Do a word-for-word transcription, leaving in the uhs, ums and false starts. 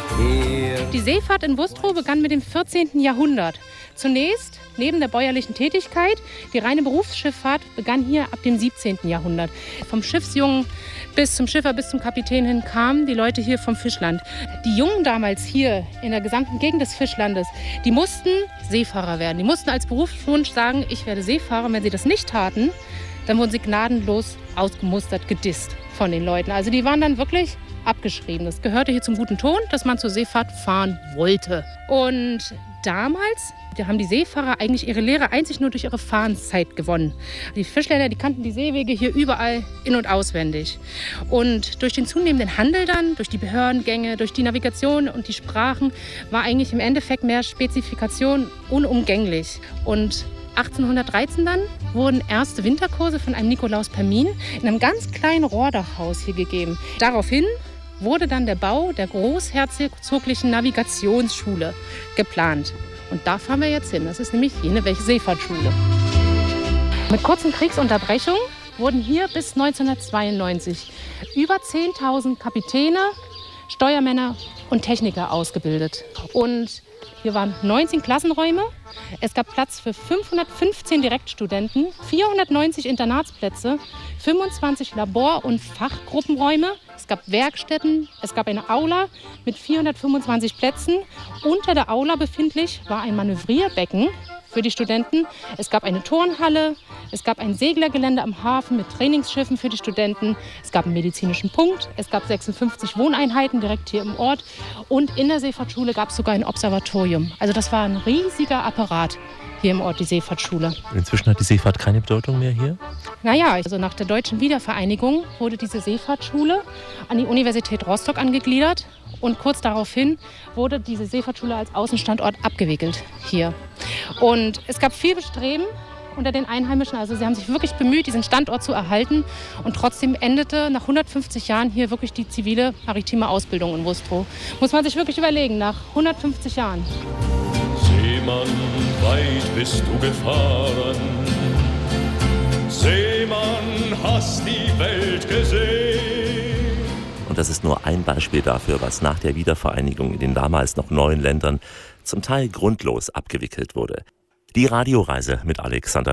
Die Seefahrt in Wustrow begann mit dem vierzehnten Jahrhundert. Zunächst, neben der bäuerlichen Tätigkeit, die reine Berufsschifffahrt begann hier ab dem siebzehnten Jahrhundert. Vom Schiffsjungen bis zum Schiffer, bis zum Kapitän hin kamen die Leute hier vom Fischland. Die Jungen damals hier in der gesamten Gegend des Fischlandes, die mussten Seefahrer werden. Die mussten als Berufswunsch sagen, ich werde Seefahrer. Und wenn sie das nicht taten, dann wurden sie gnadenlos ausgemustert, gedisst von den Leuten. Also die waren dann wirklich abgeschrieben. Das gehörte hier zum guten Ton, dass man zur Seefahrt fahren wollte. Und damals, da haben die Seefahrer eigentlich ihre Lehre einzig nur durch ihre Fahrenszeit gewonnen. Die Fischländer, die kannten die Seewege hier überall in- und auswendig. Und durch den zunehmenden Handel dann, durch die Behördengänge, durch die Navigation und die Sprachen, war eigentlich im Endeffekt mehr Spezifikation unumgänglich. Und achtzehnhundertdreizehn dann wurden erste Winterkurse von einem Nikolaus Permin in einem ganz kleinen Rohrdachhaus hier gegeben. Daraufhin wurde dann der Bau der großherzoglichen Navigationsschule geplant. Und da fahren wir jetzt hin. Das ist nämlich jene welche Seefahrtsschule. Mit kurzen Kriegsunterbrechungen wurden hier bis neunzehnhundertzweiundneunzig über zehntausend Kapitäne, Steuermänner und Techniker ausgebildet. Und hier waren neunzehn Klassenräume. Es gab Platz für fünfhundertfünfzehn Direktstudenten, vierhundertneunzig Internatsplätze, fünfundzwanzig Labor- und Fachgruppenräume. Es gab Werkstätten, es gab eine Aula mit vierhundertfünfundzwanzig Plätzen. Unter der Aula befindlich war ein Manövrierbecken für die Studenten. Es gab eine Turnhalle, es gab ein Seglergelände am Hafen mit Trainingsschiffen für die Studenten. Es gab einen medizinischen Punkt, es gab sechsundfünfzig Wohneinheiten direkt hier im Ort. Und in der Seefahrtsschule gab es sogar ein Observatorium. Also das war ein riesiger Apparat hier im Ort, die Seefahrtsschule. Inzwischen hat die Seefahrt keine Bedeutung mehr hier? Naja, also nach der deutschen Wiedervereinigung wurde diese Seefahrtsschule an die Universität Rostock angegliedert. Und kurz daraufhin wurde diese Seefahrtsschule als Außenstandort abgewickelt hier. Und es gab viel Bestreben unter den Einheimischen. Also sie haben sich wirklich bemüht, diesen Standort zu erhalten. Und trotzdem endete nach hundertfünfzig Jahren hier wirklich die zivile maritime Ausbildung in Wustrow. Muss man sich wirklich überlegen, nach hundertfünfzig Jahren. Seemann, weit bist du gefahren. Seemann, hast die Welt gesehen. Und das ist nur ein Beispiel dafür, was nach der Wiedervereinigung in den damals noch neuen Ländern zum Teil grundlos abgewickelt wurde. Die Radioreise mit Alexander